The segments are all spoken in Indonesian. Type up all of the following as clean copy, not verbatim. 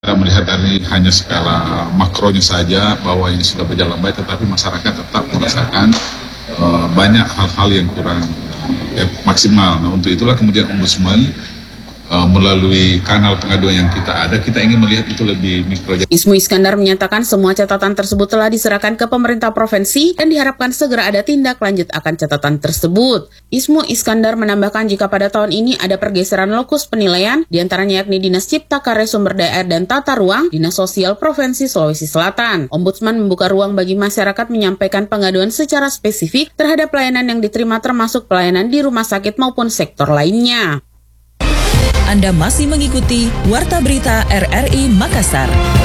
Kita melihat dari hanya skala makronya saja bahwa ini sudah berjalan baik, tetapi masyarakat tetap merasakan banyak hal-hal yang kurang maksimal. Nah, untuk itulah kemudian Ombudsman melalui kanal pengaduan yang kita ingin melihat itu lebih mikro. Ismu Iskandar menyatakan semua catatan tersebut telah diserahkan ke pemerintah provinsi dan diharapkan segera ada tindak lanjut akan catatan tersebut. Ismu Iskandar menambahkan jika pada tahun ini ada pergeseran lokus penilaian, diantaranya yakni Dinas Cipta Karya Sumber Daya Air dan Tata Ruang, Dinas Sosial Provinsi Sulawesi Selatan. Ombudsman membuka ruang bagi masyarakat menyampaikan pengaduan secara spesifik terhadap pelayanan yang diterima termasuk pelayanan di rumah sakit maupun sektor lainnya. Anda masih mengikuti Warta Berita RRI Makassar.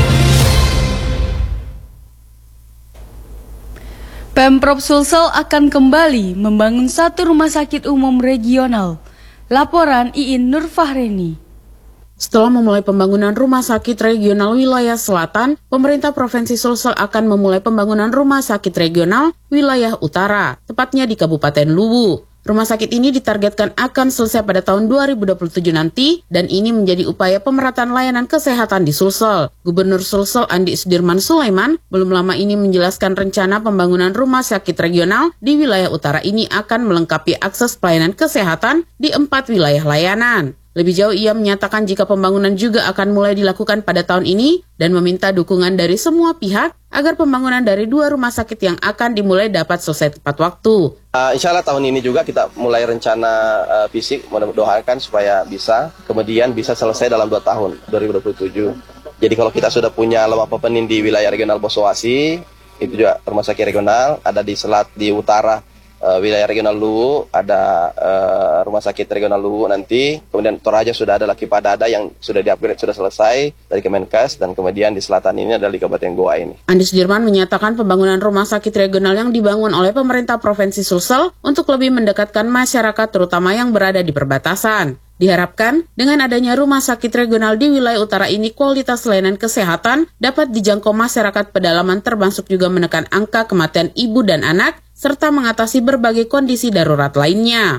Pemprov Sulsel akan kembali membangun 1 rumah sakit umum regional. Laporan Iin Nurfahreni. Setelah memulai pembangunan rumah sakit regional wilayah selatan, pemerintah Provinsi Sulsel akan memulai pembangunan rumah sakit regional wilayah utara, tepatnya di Kabupaten Luwu. Rumah sakit ini ditargetkan akan selesai pada tahun 2027 nanti, dan ini menjadi upaya pemerataan layanan kesehatan di Sulsel. Gubernur Sulsel Andi Sudirman Sulaiman belum lama ini menjelaskan rencana pembangunan rumah sakit regional di wilayah utara ini akan melengkapi akses pelayanan kesehatan di 4 wilayah layanan. Lebih jauh ia menyatakan jika pembangunan juga akan mulai dilakukan pada tahun ini dan meminta dukungan dari semua pihak agar pembangunan dari 2 rumah sakit yang akan dimulai dapat selesai tepat waktu. Insya Allah tahun ini juga kita mulai rencana fisik, mudah-mudahan supaya bisa, kemudian bisa selesai dalam 2 tahun, 2027. Jadi kalau kita sudah punya lemah pepenin di wilayah regional Bosowasi, itu juga rumah sakit regional, ada di utara, wilayah regional Luwu, ada rumah sakit regional Luwu nanti, kemudian Toraja sudah ada lagi Padada yang sudah di-upgrade, sudah selesai dari Kemenkes, dan kemudian di selatan ini adalah di Kabupaten Goa ini. Andi Sudirman menyatakan pembangunan rumah sakit regional yang dibangun oleh pemerintah Provinsi Sulsel untuk lebih mendekatkan masyarakat terutama yang berada di perbatasan. Diharapkan dengan adanya rumah sakit regional di wilayah utara ini kualitas layanan kesehatan dapat dijangkau masyarakat pedalaman termasuk juga menekan angka kematian ibu dan anak serta mengatasi berbagai kondisi darurat lainnya.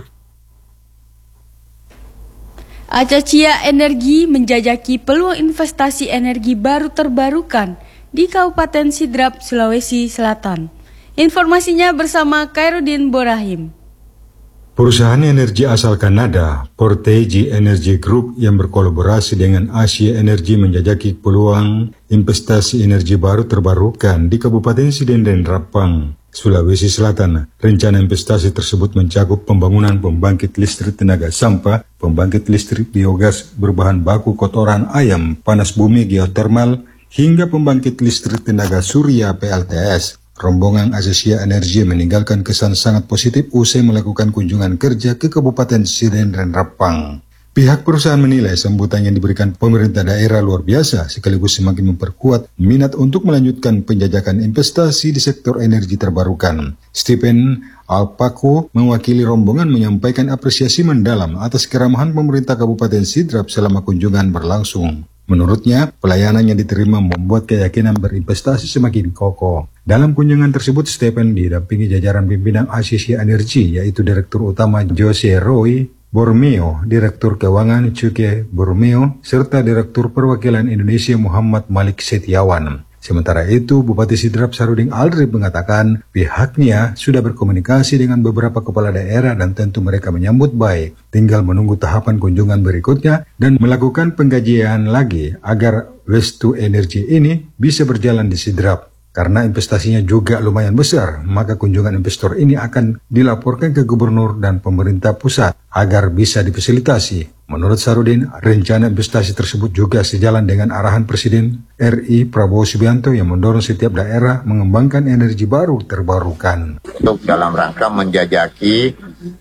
Acacia Energi menjajaki peluang investasi energi baru terbarukan di Kabupaten Sidrap, Sulawesi Selatan. Informasinya bersama Khairuddin Borahim. Perusahaan energi asal Kanada, Portage Energy Group yang berkolaborasi dengan Asia Energi menjajaki peluang investasi energi baru terbarukan di Kabupaten Sidenden Rapang, Sulawesi Selatan. Rencana investasi tersebut mencakup pembangunan pembangkit listrik tenaga sampah, pembangkit listrik biogas berbahan baku kotoran ayam, panas bumi geotermal, hingga pembangkit listrik tenaga surya PLTS. Rombongan Acacia Energi meninggalkan kesan sangat positif usai melakukan kunjungan kerja ke Kabupaten Sidenden Rapang. Pihak perusahaan menilai sambutan yang diberikan pemerintah daerah luar biasa sekaligus semakin memperkuat minat untuk melanjutkan penjajakan investasi di sektor energi terbarukan. Stephen Alpaco mewakili rombongan menyampaikan apresiasi mendalam atas keramahan pemerintah Kabupaten Sidrap selama kunjungan berlangsung. Menurutnya, pelayanan yang diterima membuat keyakinan berinvestasi semakin kokoh. Dalam kunjungan tersebut, Stephen didampingi jajaran pimpinan Acacia Energi, yaitu Direktur Utama Jose Roy Bormeo, Direktur Keuangan Cuke Bormeo, serta Direktur Perwakilan Indonesia Muhammad Malik Setiawan. Sementara itu, Bupati Sidrap Sarudin Aldrip mengatakan pihaknya sudah berkomunikasi dengan beberapa kepala daerah dan tentu mereka menyambut baik. Tinggal menunggu tahapan kunjungan berikutnya dan melakukan pengkajian lagi agar waste to energy ini bisa berjalan di Sidrap. Karena investasinya juga lumayan besar, maka kunjungan investor ini akan dilaporkan ke gubernur dan pemerintah pusat agar bisa difasilitasi. Menurut Sarudin, rencana investasi tersebut juga sejalan dengan arahan Presiden RI Prabowo Subianto yang mendorong setiap daerah mengembangkan energi baru terbarukan. Untuk dalam rangka menjajaki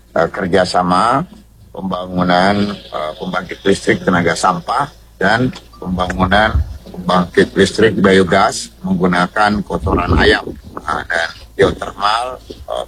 kerjasama pembangunan pembangkit listrik tenaga sampah dan pembangunan pembangkit listrik biogas menggunakan kotoran ayam dan geotermal,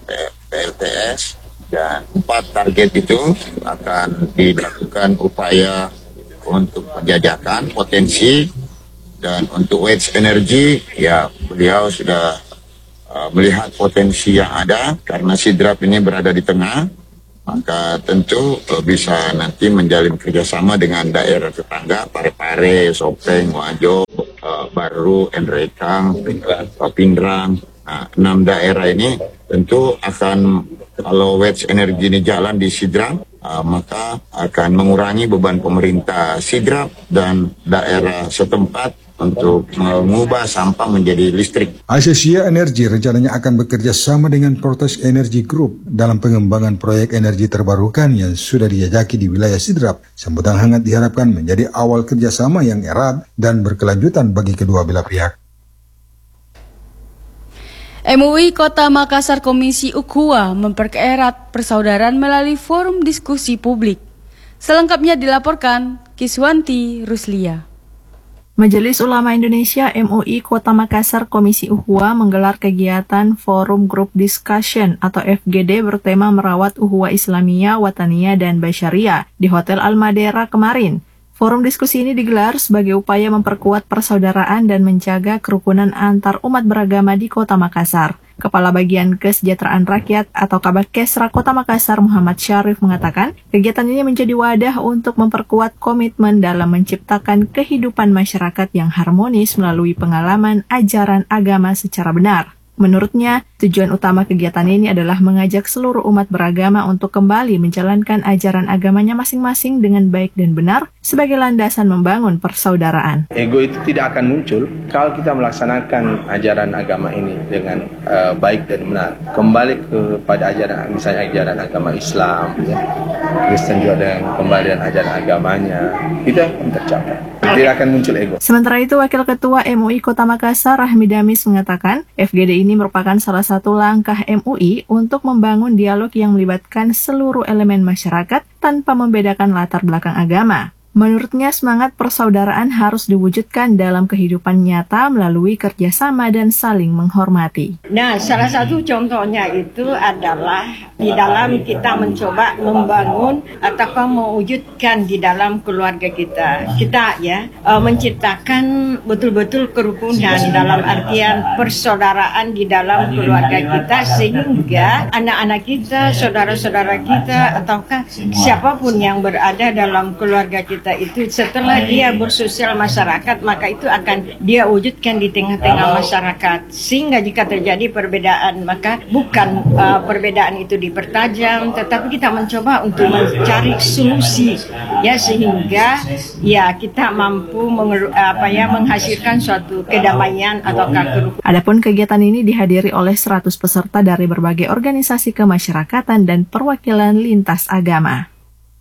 PLTS, dan 4 target itu akan dilakukan upaya untuk penjajakan potensi. Dan untuk waste energy, ya beliau sudah melihat potensi yang ada karena Sidrap ini berada di tengah, maka tentu bisa nanti menjalin kerjasama dengan daerah tetangga, Parepare, Sopeng, Wajo, Baru, Enrekang, Pindrang. Nah, 6 daerah ini tentu akan, kalau waste energi ini jalan di Sidrap, maka akan mengurangi beban pemerintah Sidrap dan daerah setempat untuk mengubah sampah menjadi listrik. Asia Energi rencananya akan bekerja sama dengan Portage Energy Group dalam pengembangan proyek energi terbarukan yang sudah dijajaki di wilayah Sidrap. Sambutan hangat diharapkan menjadi awal kerjasama yang erat dan berkelanjutan bagi kedua belah pihak. MUI Kota Makassar Komisi Ukhuwah mempererat persaudaraan melalui forum diskusi publik. Selengkapnya dilaporkan Kiswanti Ruslia. Majelis Ulama Indonesia MUI Kota Makassar Komisi Ukhuwah menggelar kegiatan Forum Group Discussion atau FGD bertema merawat Ukhuwah Islamiyah, Wataniyah, dan Basyariah di Hotel Al-Madeira kemarin. Forum diskusi ini digelar sebagai upaya memperkuat persaudaraan dan menjaga kerukunan antar umat beragama di Kota Makassar. Kepala Bagian Kesejahteraan Rakyat atau Kabakesra Kota Makassar Muhammad Syarif mengatakan, kegiatan ini menjadi wadah untuk memperkuat komitmen dalam menciptakan kehidupan masyarakat yang harmonis melalui pengalaman ajaran agama secara benar. Menurutnya, tujuan utama kegiatan ini adalah mengajak seluruh umat beragama untuk kembali menjalankan ajaran agamanya masing-masing dengan baik dan benar sebagai landasan membangun persaudaraan. Ego itu tidak akan muncul kalau kita melaksanakan ajaran agama ini dengan baik dan benar. Kembali kepada ajaran, misalnya ajaran agama Islam, ya. Kristen juga dengan kembali dengan ajaran agamanya, itu akan tercapai. Tidak akan muncul ego. Sementara itu, Wakil Ketua MUI Kota Makassar Rahmi Damis mengatakan, FGD ini merupakan salah satu langkah MUI untuk membangun dialog yang melibatkan seluruh elemen masyarakat tanpa membedakan latar belakang agama. Menurutnya, semangat persaudaraan harus diwujudkan dalam kehidupan nyata melalui kerjasama dan saling menghormati. Nah, salah satu contohnya itu adalah di dalam kita mencoba membangun atau mewujudkan di dalam keluarga kita. Kita menciptakan betul-betul kerukunan dalam artian persaudaraan di dalam keluarga kita sehingga anak-anak kita, saudara-saudara kita ataukah siapapun yang berada dalam keluarga kita itu setelah dia bersosial masyarakat, maka itu akan dia wujudkan di tengah-tengah masyarakat. Sehingga jika terjadi perbedaan, maka bukan perbedaan itu dipertajam, tetapi kita mencoba untuk mencari solusi, ya, sehingga ya kita mampu menghasilkan suatu kedamaian atau kerukunan. Adapun kegiatan ini dihadiri oleh 100 peserta dari berbagai organisasi kemasyarakatan dan perwakilan lintas agama.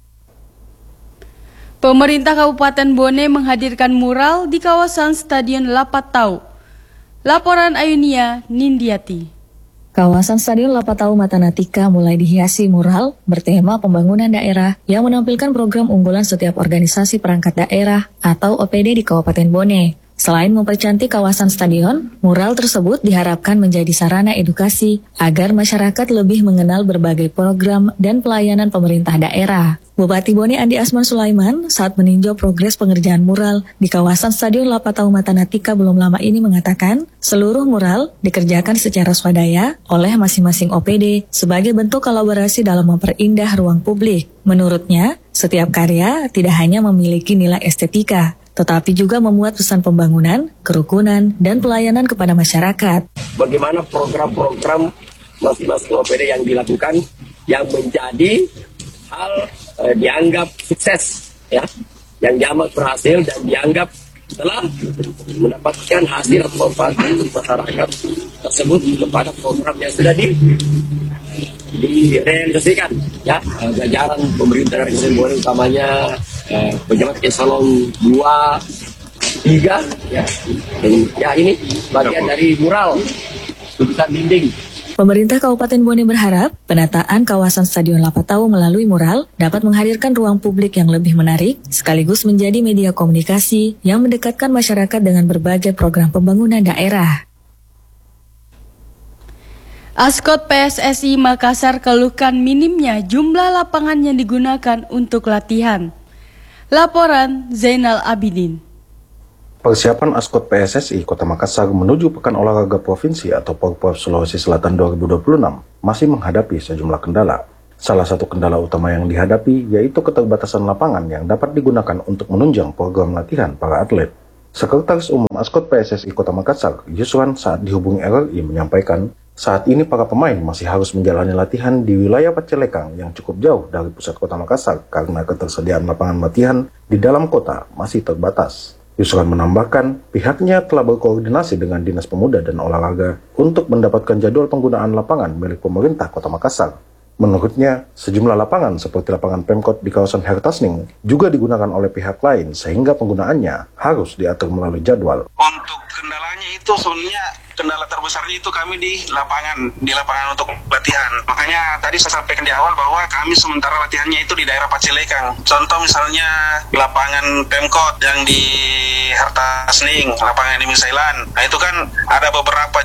Pemerintah Kabupaten Bone menghadirkan mural di kawasan Stadion Lapatau. Laporan Ayunia Nindiati. Kawasan Stadion Lapatau Matanatika mulai dihiasi mural bertema pembangunan daerah yang menampilkan program unggulan setiap organisasi perangkat daerah atau OPD di Kabupaten Bone. Selain mempercantik kawasan stadion, mural tersebut diharapkan menjadi sarana edukasi agar masyarakat lebih mengenal berbagai program dan pelayanan pemerintah daerah. Bupati Bone Andi Asman Sulaiman saat meninjau progres pengerjaan mural di kawasan Stadion Lapatau Matanatika belum lama ini mengatakan, seluruh mural dikerjakan secara swadaya oleh masing-masing OPD sebagai bentuk kolaborasi dalam memperindah ruang publik. Menurutnya, setiap karya tidak hanya memiliki nilai estetika, tetapi juga memuat pesan pembangunan, kerukunan, dan pelayanan kepada masyarakat. Bagaimana program-program masing-masing OPD yang dilakukan yang menjadi hal dianggap sukses, ya, yang dianggap berhasil dan dianggap telah mendapatkan hasil atau manfaat masyarakat tersebut kepada program yang sudah direalisasikan, ya, jajaran pemerintah dari Kabupaten utamanya pejabat eselon 2, 3, ya, dan ya ini bagian dari mural tulisan dinding. Pemerintah Kabupaten Bone berharap penataan kawasan Stadion Lapatau melalui mural dapat menghadirkan ruang publik yang lebih menarik, sekaligus menjadi media komunikasi yang mendekatkan masyarakat dengan berbagai program pembangunan daerah. Askot PSSI Makassar keluhkan minimnya jumlah lapangan yang digunakan untuk latihan. Laporan Zainal Abidin. Persiapan Askot PSSI Kota Makassar menuju Pekan Olahraga Provinsi atau Porprov Sulawesi Selatan 2026 masih menghadapi sejumlah kendala. Salah satu kendala utama yang dihadapi yaitu keterbatasan lapangan yang dapat digunakan untuk menunjang program latihan para atlet. Sekretaris Umum Askot PSSI Kota Makassar, Yuswan, saat dihubungi RRI menyampaikan, saat ini para pemain masih harus menjalani latihan di wilayah Pacelekang yang cukup jauh dari pusat Kota Makassar karena ketersediaan lapangan latihan di dalam kota masih terbatas. Yusran menambahkan, pihaknya telah berkoordinasi dengan Dinas Pemuda dan Olahraga untuk mendapatkan jadwal penggunaan lapangan milik pemerintah Kota Makassar. Menurutnya, sejumlah lapangan seperti lapangan Pemkot di kawasan Hertasning juga digunakan oleh pihak lain sehingga penggunaannya harus diatur melalui jadwal. Untuk kendalanya itu sebenarnya kendala terbesarnya itu kami di lapangan untuk latihan. Makanya tadi saya sampaikan di awal bahwa kami sementara latihannya itu di daerah Pacelekang. Contoh misalnya lapangan Pemkot yang di Hertasning, lapangan di Misailan. Nah itu kan ada beberapa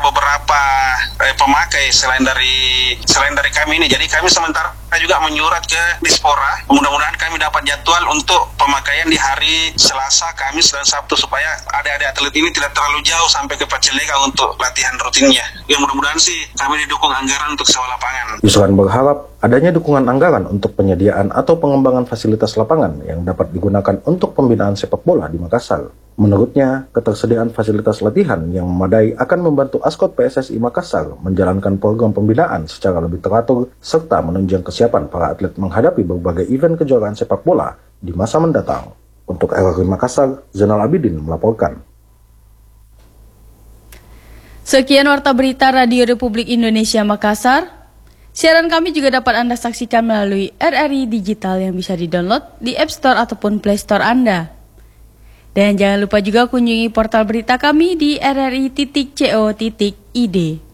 pemakai selain dari kami ini. Jadi kami sementara juga menyurat ke Dispora. Mudah-mudahan kami dapat jadwal untuk pemakaian di hari Selasa, Kamis, dan Sabtu supaya adik-adik atlet ini tidak terlalu jauh sampai ke Pacelekang untuk latihan rutinnya. Ya mudah-mudahan sih kami didukung anggaran untuk sewa lapangan. Yusran berharap adanya dukungan anggaran untuk penyediaan atau pengembangan fasilitas lapangan yang dapat digunakan untuk pembinaan sepak bola di Makassar. Menurutnya, ketersediaan fasilitas latihan yang memadai akan membantu Askot PSSI Makassar menjalankan program pembinaan secara lebih teratur serta menunjang kesiapan para atlet menghadapi berbagai event kejuaraan sepak bola di masa mendatang. Untuk RRI Makassar, Zainal Abidin melaporkan. Sekian Warta Berita Radio Republik Indonesia Makassar. Siaran kami juga dapat Anda saksikan melalui RRI Digital yang bisa di-download di App Store ataupun Play Store Anda. Dan jangan lupa juga kunjungi portal berita kami di rri.co.id.